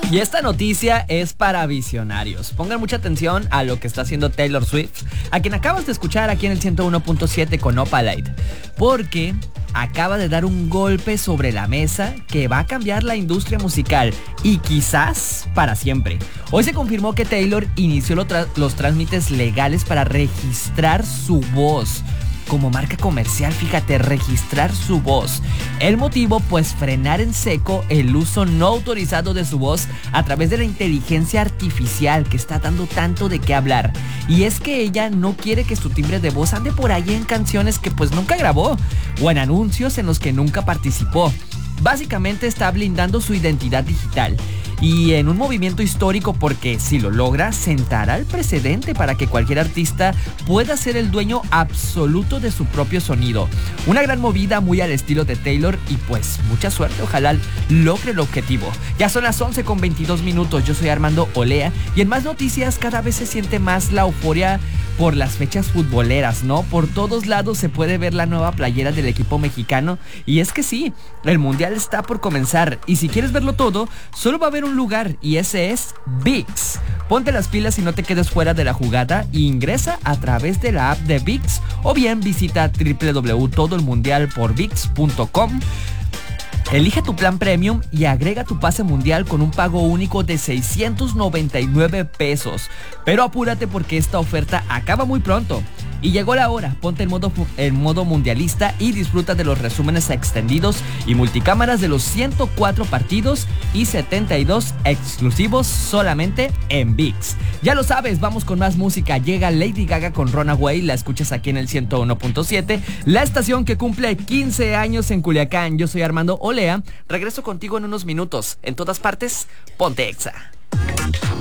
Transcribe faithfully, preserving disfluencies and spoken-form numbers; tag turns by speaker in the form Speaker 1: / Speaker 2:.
Speaker 1: Y esta noticia es para visionarios. Pongan mucha atención a lo que está haciendo Taylor Swift, a quien acabas de escuchar aquí en el ciento uno punto siete con Opalite, porque acaba de dar un golpe sobre la mesa que va a cambiar la industria musical y quizás para siempre. Hoy se confirmó que Taylor inició lo tra- los trámites legales para registrar su voz como marca comercial, fíjate, registrar su voz. El motivo, pues frenar en seco el uso no autorizado de su voz a través de la inteligencia artificial que está dando tanto de qué hablar. Y es que ella no quiere que su timbre de voz ande por ahí en canciones que pues nunca grabó o en anuncios en los que nunca participó. Básicamente está blindando su identidad digital y en un movimiento histórico porque si lo logra sentará el precedente para que cualquier artista pueda ser el dueño absoluto de su propio sonido. Una gran movida muy al estilo de Taylor y pues mucha suerte, ojalá logre el objetivo. Ya son las once con veintidós minutos, yo soy Armando Olea y en más noticias cada vez se siente más la euforia por las fechas futboleras, ¿no? Por todos lados se puede ver la nueva playera del equipo mexicano y es que sí, el mundial está por comenzar y si quieres verlo todo, solo va a haber un lugar y ese es ViX. Ponte las pilas y no te quedes fuera de la jugada e ingresa a través de la app de ViX o bien visita doble u doble u doble u punto todo el mundial por vix punto com. Elige tu plan premium y agrega tu pase mundial con un pago único de seiscientos noventa y nueve pesos. Pero apúrate porque esta oferta acaba muy pronto. Y llegó la hora, ponte en modo, en modo mundialista y disfruta de los resúmenes extendidos y multicámaras de los ciento cuatro partidos y setenta y dos exclusivos solamente en ViX. Ya lo sabes, vamos con más música. Llega Lady Gaga con Runaway, la escuchas aquí en el ciento uno punto siete, la estación que cumple quince años en Culiacán. Yo soy Armando Olea, regreso contigo en unos minutos. En todas partes, ponte Exa.